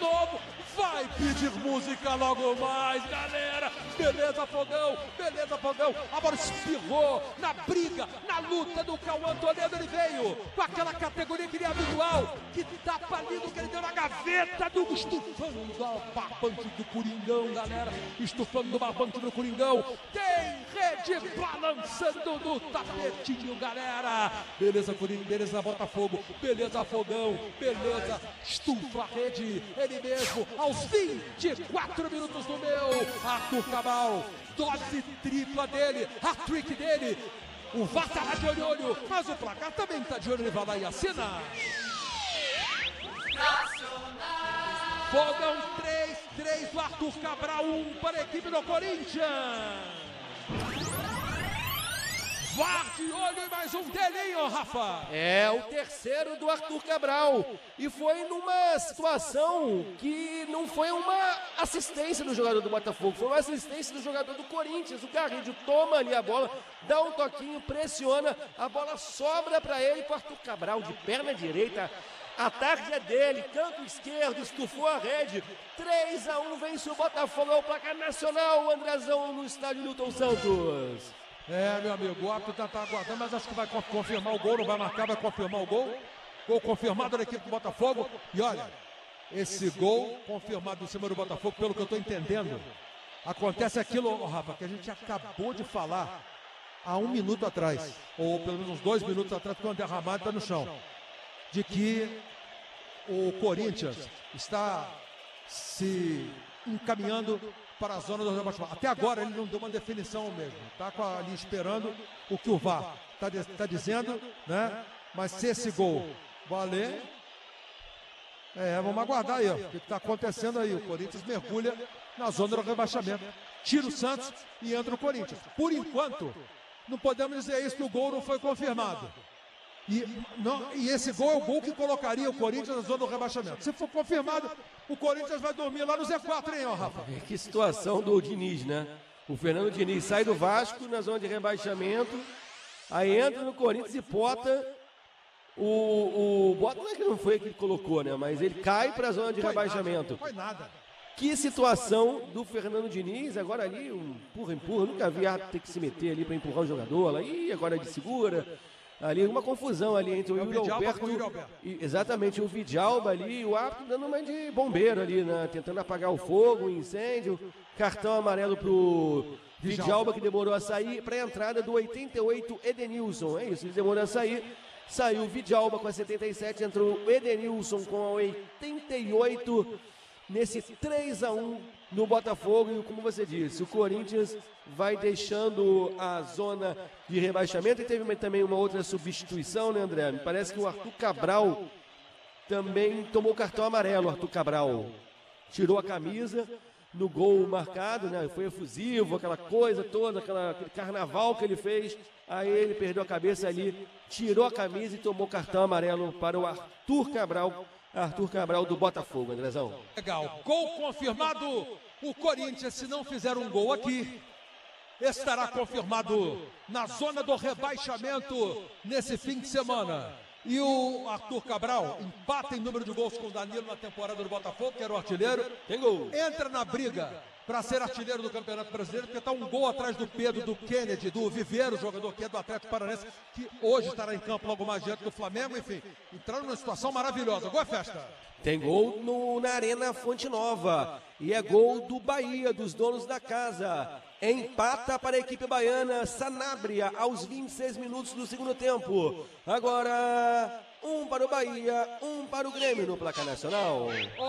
novo, vai pedir música logo mais, galera. Beleza, Fogão, a bola espirrou na briga, na luta do Cauã Toledo. Ele veio com aquela categoria que ele é habitual, que tapa lindo que ele deu na gaveta do estufando do barbante do Coringão, galera. Estufando do barbante do Coringão. Tem rede balançando no tapetinho, galera. Beleza, Coringão, beleza, Botafogo, beleza, Fogão, beleza, estufa a rede. Ele mesmo, aos 24 minutos do meu, Arthur Cabral, dose tripla dele, hat-trick dele. O VAR tá lá de olho, mas o placar também tá de olho, ele vai lá e assina. Fogão 3 do Arthur Cabral, 1 para a equipe do Corinthians. VAR de olho e mais um delinho, Rafa. É o terceiro do Arthur Cabral. E foi numa situação que não foi uma assistência do jogador do Botafogo, foi uma assistência do jogador do Corinthians. O Garrido toma ali a bola, dá um toquinho, pressiona, a bola sobra para ele, para Arthur Cabral de perna direita. A tarde é dele, canto esquerdo, estufou a rede. 3-1, vence o Botafogo, é o placar nacional, o Andrezão no estádio Newton Santos. É, meu amigo, o árbitro tá aguardando, mas acho que vai confirmar o gol, não vai marcar, vai confirmar o gol. Gol confirmado da equipe do Botafogo. E olha, esse gol confirmado em cima do Botafogo, pelo que eu tô entendendo, acontece aquilo, Rafa, que a gente acabou de falar há 1 minuto atrás, ou pelo menos uns 2 minutos atrás, quando o André Ramalho tá no chão, de que o Corinthians está se encaminhando para a zona do rebaixamento. Até agora ele não deu uma definição mesmo. Está ali esperando o que o VAR está dizendo, né? Mas se esse gol valer, vamos aguardar aí, ó, o que está acontecendo aí. O Corinthians mergulha na zona do rebaixamento. Tira o Santos e entra o Corinthians. Por enquanto, não podemos dizer isso, que o gol não foi confirmado. E esse gol é o gol que colocaria o Corinthians na zona do rebaixamento. Se for confirmado, o Corinthians vai dormir lá no Z4, hein, ó, Rafa? Que situação do Diniz, né? O Fernando Diniz sai do Vasco na zona de rebaixamento, aí entra no Corinthians e bota bota não é que não foi ele que colocou, né? Mas ele cai para a zona de rebaixamento. Não foi nada. Que situação do Fernando Diniz, agora ali, empurra, nunca vi ter que se meter ali para empurrar o jogador, lá, e agora ele segura. Ali uma confusão ali entre o Yuri Alberto, exatamente, o Vidalba ali, e o árbitro dando uma de bombeiro ali, né, tentando apagar o fogo, o incêndio. Cartão amarelo pro Vidalba, que demorou a sair, para a entrada do 88 Edenilson. É isso, ele demorou a sair. Saiu o Vidalba com a 77, entrou o Edenilson com a 88. Nesse 3-1 no Botafogo, e como você disse, o Corinthians vai deixando a zona de rebaixamento. E teve também uma outra substituição, né, André? Me parece que o Arthur Cabral também tomou cartão amarelo. O Arthur Cabral tirou a camisa no gol marcado, né? Foi efusivo, aquela coisa toda, aquele carnaval que ele fez. Aí ele perdeu a cabeça ali, tirou a camisa e tomou cartão amarelo para o Arthur Cabral. Arthur Cabral do Botafogo, Andrezão. Legal, gol confirmado. O Corinthians, se não fizer um gol aqui, estará confirmado na zona do rebaixamento nesse fim de semana. E o Arthur Cabral empata em número de gols com o Danilo na temporada do Botafogo, que era o artilheiro. Tem gol. Entra na briga para ser artilheiro do Campeonato Brasileiro, porque está um gol atrás do Pedro, do Kennedy, do Viveiro, jogador que é do Atlético Paranaense, que hoje estará em campo logo mais diante do Flamengo. Enfim, entraram numa situação maravilhosa. Gol é festa. Tem gol na Arena Fonte Nova. E é gol do Bahia, dos donos da casa. Empata para a equipe baiana, Sanabria, aos 26 minutos do segundo tempo. Agora, 1 para o Bahia, 1 para o Grêmio no placar nacional.